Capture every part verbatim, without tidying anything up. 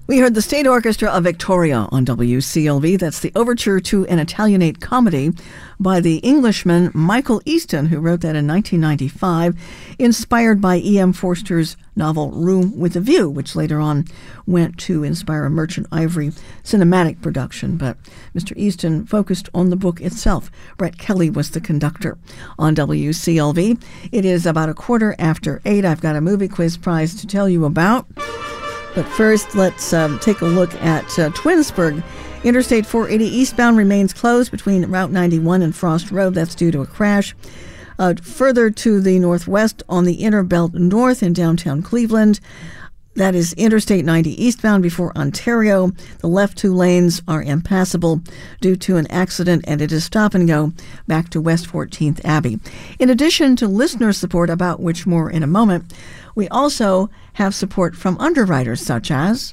We heard the State Orchestra of Victoria on W C L V. That's the overture to an Italianate comedy by the Englishman Michael Easton, who wrote that in nineteen ninety-five, inspired by E M Forster's novel Room with a View, which later on went to inspire a Merchant Ivory cinematic production. But Mister Easton focused on the book itself. Brett Kelly was the conductor on W C L V. It is about a quarter after eight. I've got a movie quiz prize to tell you about. But first, let's um, take a look at uh, Twinsburg. Interstate four eighty eastbound remains closed between Route ninety-one and Frost Road. That's due to a crash. Uh, further to the northwest on the Inner Belt North in downtown Cleveland, that is Interstate ninety eastbound before Ontario. The left two lanes are impassable due to an accident, and it is stop and go back to West fourteenth Abbey. In addition to listener support, about which more in a moment, we also have support from underwriters such as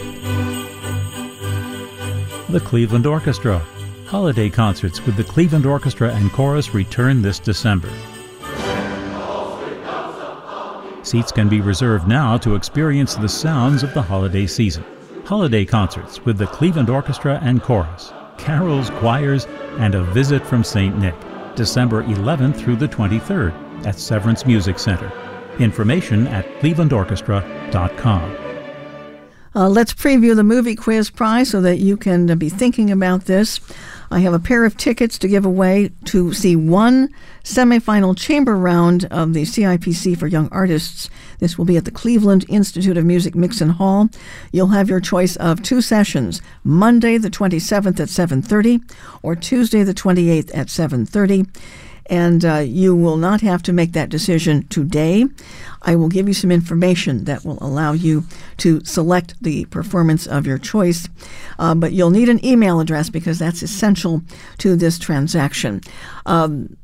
the Cleveland Orchestra. Holiday concerts with the Cleveland Orchestra and Chorus return this December. Seats can be reserved now to experience the sounds of the holiday season. Holiday concerts with the Cleveland Orchestra and Chorus, carols, choirs, and a visit from Saint Nick, December eleventh through the twenty-third at Severance Music Center. Information at cleveland orchestra dot com. Uh, let's preview the movie quiz prize so that you can uh, be thinking about this. I have a pair of tickets to give away to see one semifinal chamber round of the C I P C for Young Artists. This will be at the Cleveland Institute of Music Mixon Hall. You'll have your choice of two sessions, Monday the twenty-seventh at seven thirty or Tuesday the twenty-eighth at seven thirty. And uh, you will not have to make that decision today. I will give you some information that will allow you to select the performance of your choice. Uh, but you'll need an email address because that's essential to this transaction. Um,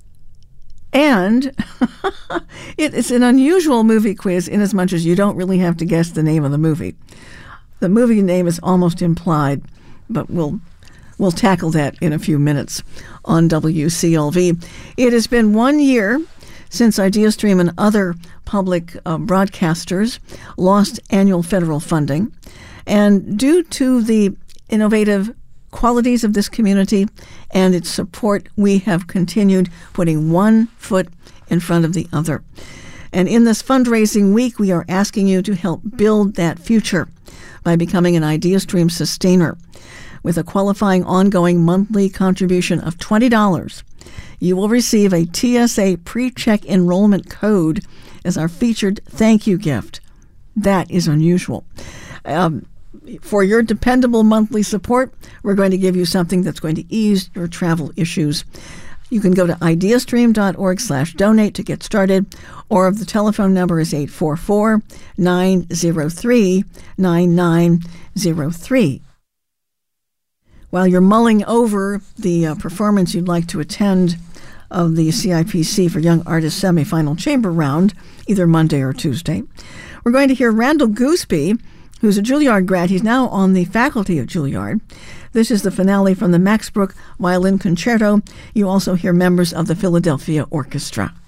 and it, it's an unusual movie quiz in as much as you don't really have to guess the name of the movie. The movie name is almost implied, but we'll We'll tackle that in a few minutes on W C L V. It has been one year since IdeaStream and other public uh, broadcasters lost annual federal funding. And due to the innovative qualities of this community and its support, we have continued putting one foot in front of the other. And in this fundraising week, we are asking you to help build that future by becoming an IdeaStream sustainer. With a qualifying ongoing monthly contribution of twenty dollars, you will receive a T S A pre-check enrollment code as our featured thank you gift. That is unusual. Um, for your dependable monthly support, we're going to give you something that's going to ease your travel issues. You can go to ideastream.org slash donate to get started, or the telephone number is eight four four, nine zero three, nine nine zero three. While you're mulling over the uh, performance you'd like to attend of the C I P C for Young Artists semifinal chamber round, either Monday or Tuesday, we're going to hear Randall Gooseby, who's a Juilliard grad. He's now on the faculty of Juilliard. This is the finale from the Max Bruch Violin Concerto. You also hear members of the Philadelphia Orchestra.